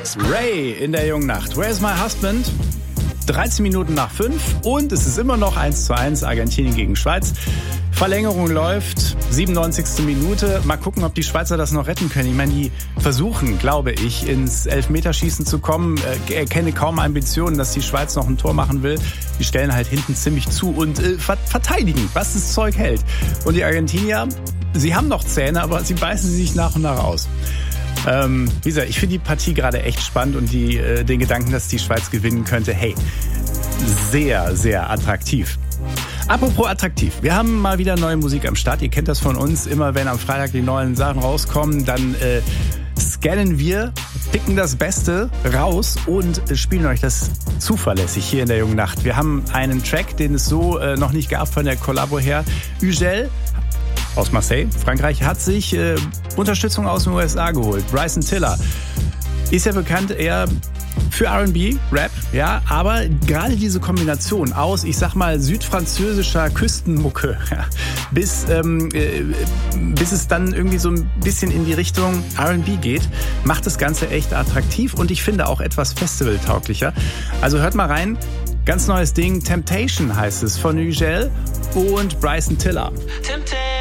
Ray in der jungen Nacht. Where's my husband? 13 Minuten nach 5 und es ist immer noch 1:1 Argentinien gegen Schweiz. Verlängerung läuft, 97. Minute. Mal gucken, ob die Schweizer das noch retten können. Ich meine, die versuchen, glaube ich, ins Elfmeterschießen zu kommen. Erkenne kaum Ambitionen, dass die Schweiz noch ein Tor machen will. Die stellen halt hinten ziemlich zu und verteidigen, was das Zeug hält. Und die Argentinier, sie haben noch Zähne, aber sie beißen sie sich nach und nach aus. Wie gesagt, ich finde die Partie gerade echt spannend und den Gedanken, dass die Schweiz gewinnen könnte, hey, sehr, sehr attraktiv. Apropos attraktiv, wir haben mal wieder neue Musik am Start. Ihr kennt das von uns, immer wenn am Freitag die neuen Sachen rauskommen, dann scannen wir, picken das Beste raus und spielen euch das zuverlässig hier in der jungen Nacht. Wir haben einen Track, den es so noch nicht gab von der Kollabo her. Ugel aus Marseille, Frankreich, hat sich Unterstützung aus den USA geholt. Bryson Tiller ist ja bekannt eher für R&B, Rap, ja, aber gerade diese Kombination aus, ich sag mal, südfranzösischer Küstenmucke, ja, bis es dann irgendwie so ein bisschen in die Richtung R&B geht, macht das Ganze echt attraktiv und ich finde auch etwas festivaltauglicher. Also hört mal rein, ganz neues Ding, Temptation heißt es, von Ugel und Bryson Tiller. Temptation.